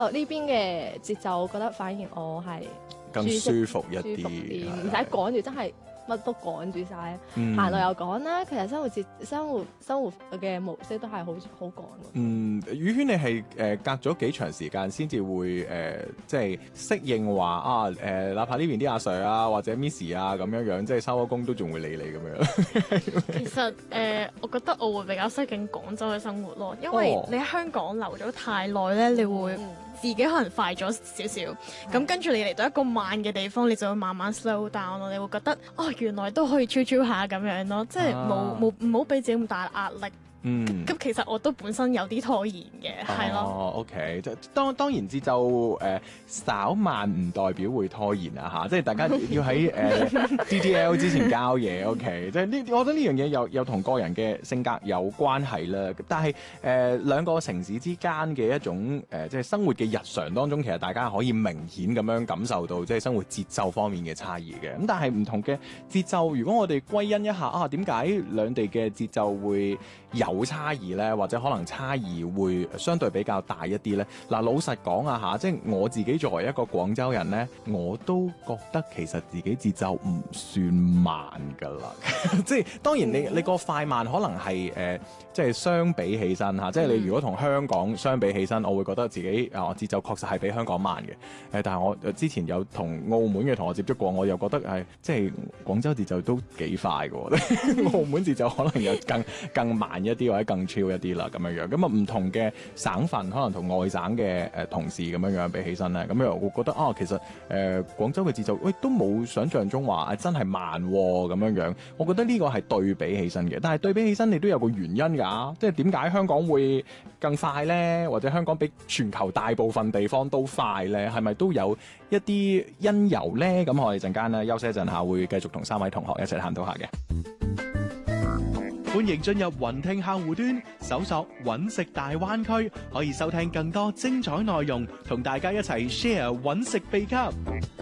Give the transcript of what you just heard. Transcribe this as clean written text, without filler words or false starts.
呢邊嘅節奏，我覺得反而我係更舒服一舒服啲， 啲，唔使趕住，真係乜都趕住晒。行路又趕啦，其實生活嘅模式都係好趕喎。 宇軒你係隔咗幾長時間先至會即係適應話啊哪怕呢邊啲阿 Sir 啊或者 Miss 啊咁樣，即係收咗工都仲會理你咁樣。 其實我覺得我會比較適應廣州嘅生活咯，因為你喺香港留咗太耐咧，你會自己可能快咗少少，咁跟住你嚟到一個慢嘅地方，你就會慢慢 slow down 咯，你會覺得原來都可以 chill 下咁樣咯，即係唔好俾自己咁大壓力。咁其實我都本身有啲拖延嘅，係咯。 OK， 即當然節奏稍慢唔代表會拖延啊嚇，即係大家要喺DDL 之前交嘢 OK， 即係我覺得呢樣嘢又同個人嘅性格有關係啦。但係兩個城市之間嘅一種即係生活嘅日常當中，其實大家可以明顯咁樣感受到即係生活節奏方面嘅差異嘅。咁但係唔同嘅節奏，如果我哋歸因一下點解兩地嘅節奏會有差異呢？或者可能差異會相對比較大一啲呢？嗱，老實講啊嚇，即係我自己作為一個廣州人呢，我都覺得其實自己節奏唔算慢㗎啦。即係當然你個快慢可能係即係相比起身嚇，即係你如果同香港相比起身，我會覺得自己節奏確實係比香港慢嘅。但係我之前有同澳門嘅同學接觸過，我又覺得即係廣州節奏都幾快嘅喎，澳門節奏可能又更慢一啲或者更超一啲啦咁樣。咁唔同嘅省份可能同外省嘅同事咁樣比起身咧，咁又會覺得其實廣州嘅節奏都冇想象中話真係慢咁樣。我覺得呢個係對比起身嘅，但係對比起身你都有個原因㗎，即係點解香港會更快呢？或者香港比全球大部分地方都快呢？係咪都有一啲因由呢？咁我哋陣間咧休息一陣下，會繼續同3位同學一齊探討下嘅。 歡迎進入雲聽客戶端，搜索揾食大灣區，可以收聽更多精彩內容，同大家一齊 share 揾食秘笈。